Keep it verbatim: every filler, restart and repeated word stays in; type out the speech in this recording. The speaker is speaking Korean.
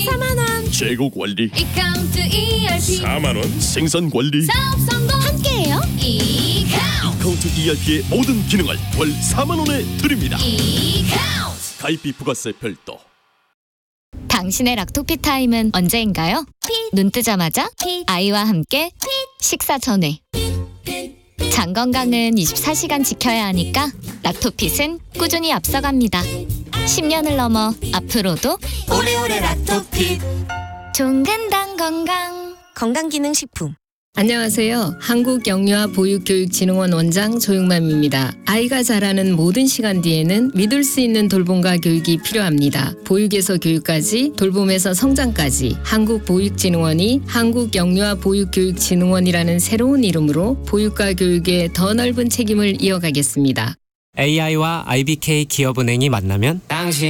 사만 원 재고 관리, 이카운트 이알피 사만 원 생산 관리, 사업 성공 함께해요. 이카운트 이카운트 이알피의 모든 기능을 월 사만 원에 드립니다. 이카운트 가입비 부가세 별도. 당신의 락토피 타임은 언제인가요? 눈 뜨자마자 아이와 함께 식사 전에. 장 건강은 이십사 시간 지켜야 하니까 락토핏은 꾸준히 앞서갑니다. 십 년을 넘어 앞으로도 오래오래 락토핏 종근당 건강 건강기능식품. 안녕하세요. 한국영유아보육교육진흥원 원장 조용맘입니다. 아이가 자라는 모든 시간 뒤에는 믿을 수 있는 돌봄과 교육이 필요합니다. 보육에서 교육까지, 돌봄에서 성장까지 한국보육진흥원이 한국영유아보육교육진흥원이라는 새로운 이름으로 보육과 교육에 더 넓은 책임을 이어가겠습니다. 에이아이와 아이비케이 기업은행이 만나면 당신